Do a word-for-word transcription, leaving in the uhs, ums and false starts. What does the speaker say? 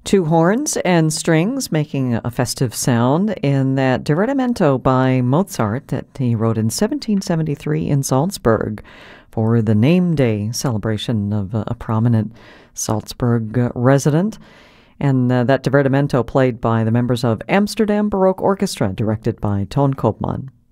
Two horns and strings making a festive sound in that Divertimento by Mozart that he wrote in seventeen seventy-three in Salzburg for the name day celebration of a prominent Salzburg resident. And uh, that Divertimento played by the members of Amsterdam Baroque Orchestra, directed by Toon Koopman.